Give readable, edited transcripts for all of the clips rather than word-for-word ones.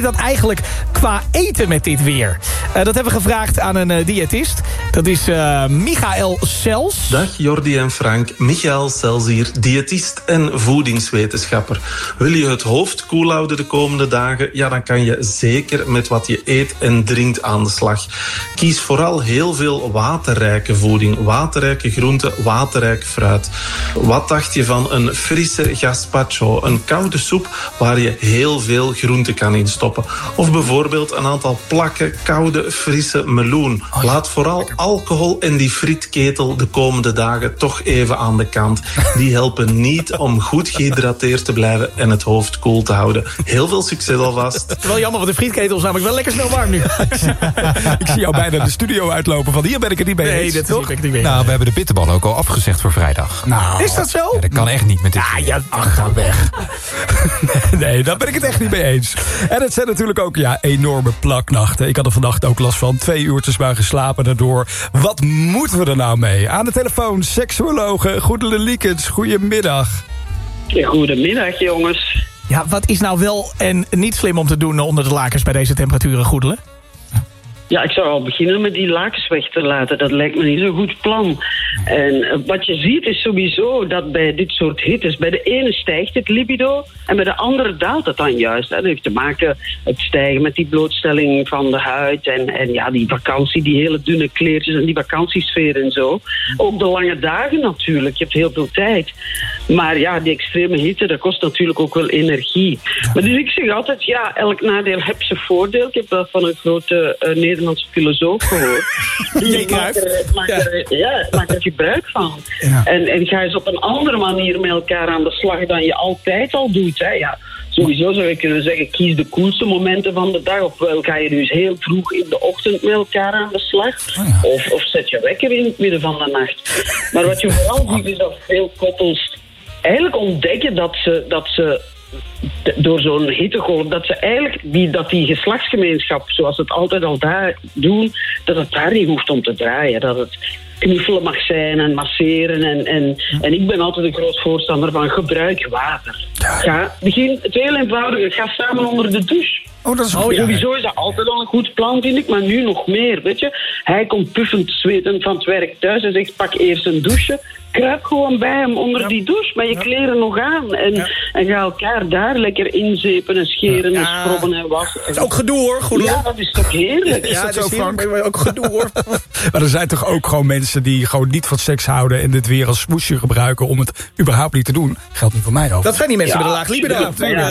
dat eigenlijk qua eten met dit weer? Dat hebben we gevraagd aan een diëtist. Dat is Michael Sels. Dag Jordi en Frank. Michael Sels hier, diëtist en voedingswetenschapper. Wil je het hoofd koel houden de komende dagen? Ja, dan kan je zeker met wat je eet en drinkt aan de slag. Kies vooral heel veel waterrijke voeding. Waterrijke groenten, waterrijk fruit. Wat dacht je van een frisse gazpacho? Een koude soep waar je heel veel groenten kan in stoppen. Of bijvoorbeeld een aantal plakken koude, frisse meloen. Laat vooral alcohol en die frietketel de komende dagen toch even aan de kant. Die helpen niet om goed gehydrateerd te blijven en het hoofd koel te houden. Heel veel succes alvast. Het is wel jammer, want de frietketel is namelijk wel lekker snel warm nu. Ik zie jou bijna de studio uitlopen van hier ben ik het niet mee eens. Nee, dat is ik niet mee. Nou, we hebben de bitterballen ook al afgezegd voor vrijdag. Nou, is dat zo? Ja, dat kan echt niet met dit. ga weg. Nee, daar ben ik het echt niet mee eens. En het zijn natuurlijk ook enorme plaknachten. Ik had er vannacht ook last van. 2 uurtjes maar geslapen daardoor. Wat moeten we er nou mee? Aan de telefoon, seksuologe Goedele Liekens. Goedemiddag. Goedemiddag, jongens. Ja, wat is nou wel en niet slim om te doen onder de lakens bij deze temperaturen, Goedele? Ja, ik zou al beginnen met die lakens weg te laten. Dat lijkt me niet zo'n goed plan. En wat je ziet is sowieso dat bij dit soort hittes... bij de ene stijgt het libido en bij de andere daalt het dan juist. Dat heeft te maken het stijgen met die blootstelling van de huid... en die vakantie, die hele dunne kleertjes en die vakantiesfeer en zo. Ook de lange dagen natuurlijk, je hebt heel veel tijd. Maar ja, die extreme hitte, dat kost natuurlijk ook wel energie. Maar dus ik zeg altijd, elk nadeel heeft zijn voordeel. Ik heb dat van een grote Nederlandse filosoof gehoord. Die maakt er gebruik van. Ja. En ga eens op een andere manier met elkaar aan de slag dan je altijd al doet. Hè. Ja, sowieso zou je kunnen zeggen, kies de koelste momenten van de dag. Ofwel ga je dus heel vroeg in de ochtend met elkaar aan de slag. Of zet je wekker in het midden van de nacht. Maar wat je vooral ziet is dat veel koppels eigenlijk ontdekken dat ze door zo'n hittegolf, dat ze eigenlijk die geslachtsgemeenschap, zoals ze het altijd al daar doen, dat het daar niet hoeft om te draaien. Dat het knuffelen mag zijn en masseren. En ik ben altijd een groot voorstander van gebruik water. Het heel eenvoudige, ga samen onder de douche. Oh, dat is goed. Sowieso is dat altijd al een goed plan, vind ik, maar nu nog meer, weet je. Hij komt puffend, zwetend van het werk thuis en zegt, pak eerst een douche. Kruip gewoon bij hem onder die douche, met je kleren nog aan. En ga elkaar daar lekker inzeepen en scheren en schrobben en wassen. Dat is ook gedoe, hoor. Goed, ja, dat is toch heerlijk? Is dat zo, Frank? Ook gedoe, hoor. Maar er zijn toch ook gewoon mensen die gewoon niet van seks houden... en dit weer als smoesje gebruiken om het überhaupt niet te doen. Geldt niet voor mij ook. Dat zijn die mensen met een laag libido.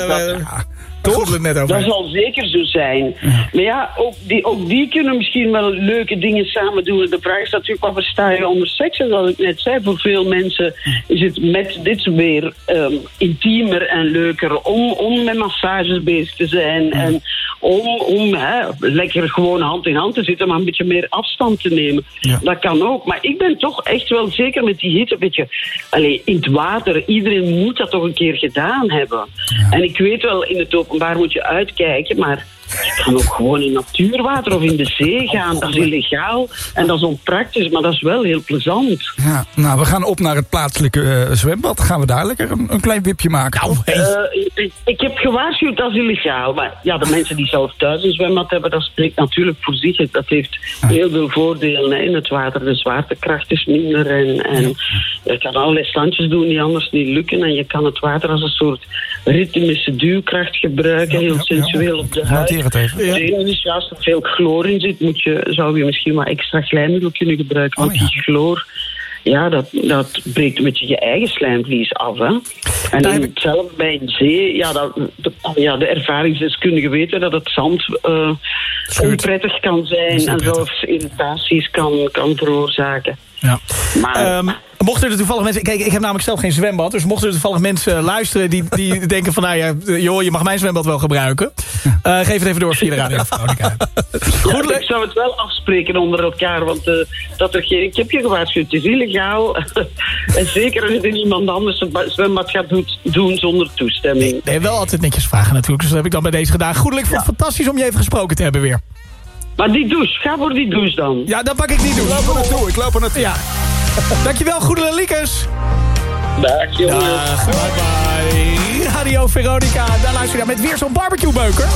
Toch? Dat zal zeker zo zijn. Ja. Maar ja, ook die kunnen misschien wel leuke dingen samen doen. De vraag is natuurlijk, wat versta je onder seks? En zoals ik net zei, voor veel mensen is het met dit weer intiemer en leuker om met massages bezig te zijn. En om lekker gewoon hand in hand te zitten, maar een beetje meer afstand te nemen. Ja. Dat kan ook. Maar ik ben toch echt wel zeker met die hitte, een beetje in het water. Iedereen moet dat toch een keer gedaan hebben. Ja. En ik weet wel, in het openbaar moet je uitkijken, maar je kan ook gewoon in natuurwater of in de zee gaan. Dat is illegaal en dat is onpraktisch, maar dat is wel heel plezant. Ja, nou, we gaan op naar het plaatselijke zwembad. Gaan we daar lekker een klein wipje maken? Ik heb gewaarschuwd, dat is illegaal. Maar ja, de mensen die zelf thuis een zwembad hebben, dat spreekt natuurlijk voor zich. Dat heeft heel veel voordelen in het water. De zwaartekracht is minder en je kan allerlei standjes doen die anders niet lukken. En je kan het water als een soort ritmische duwkracht gebruiken, heel sensueel op de huid. Het even. Dus als er veel chloor in zit, zou je misschien wat extra glijmiddel kunnen gebruiken. Want die chloor, dat breekt een beetje je eigen slijmvlies af. Hè? En zelf bij een zee, de ervaringsdeskundigen weten dat het zand onprettig kan zijn en zelfs irritaties kan veroorzaken. Ja. Maar mochten er toevallig mensen... Kijk, ik heb namelijk zelf geen zwembad. Dus mochten er toevallig mensen luisteren die denken van... je mag mijn zwembad wel gebruiken. Geef het even door via de radio. Goed, ik zou het wel afspreken onder elkaar. Want ik heb je gewaarschuwd, het is illegaal. En zeker als het iemand anders het zwembad gaat doen zonder toestemming. Nee, wel altijd netjes vragen natuurlijk. Dus dat heb ik dan bij deze gedaan. Goedelijk, vond het fantastisch om je even gesproken te hebben weer. Maar die douche, ga voor die douche dan. Ja, dan pak ik die douche. Ik loop er naartoe. Ja. Dankjewel, Goedele Liekens. Dag, jongens. Dag, bye bye. Radio Veronica, daar luister je naar met weer zo'n barbecue-beuker.